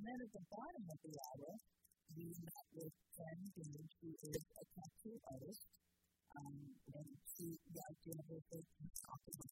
then at the bottom of the hour, we met with Jen Gage, who is a tattoo artist. And she got Jennifer to talk about